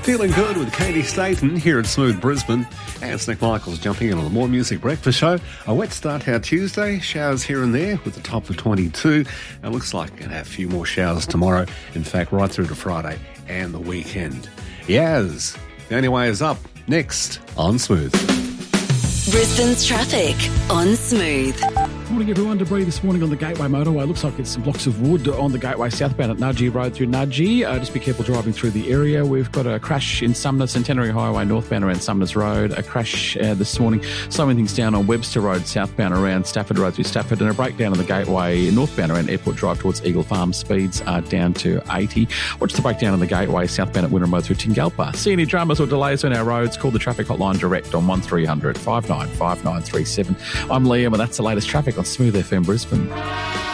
Feeling good with Katie Staten here at Smooth Brisbane. And it's Nick Michaels jumping in on the More Music Breakfast Show. A wet start to our Tuesday. Showers here and there with a top of 22. It looks like we're going to have a few more showers tomorrow. In fact, right through to Friday and the weekend. Yaz, the only way is up. Next on Smooth. Brisbane's traffic on Smooth. Morning everyone, debris this morning on the Gateway motorway. Looks like it's some blocks of wood on the Gateway southbound at Nudgee Road through Nudgee. Just be careful driving through the area. We've got a crash in Sumner, Centenary Highway northbound around Sumners Road. A crash this morning, slowing things down on Webster Road southbound around Stafford Road through Stafford, and a breakdown on the Gateway northbound around Airport Drive towards Eagle Farm. Speeds are down to 80. Watch the breakdown on the Gateway southbound at Wynnum Road through Tingalpa. See any dramas or delays on our roads? Call the traffic hotline direct on 1300 595937. I'm Liam and that's the latest traffic on Smooth FM Brisbane.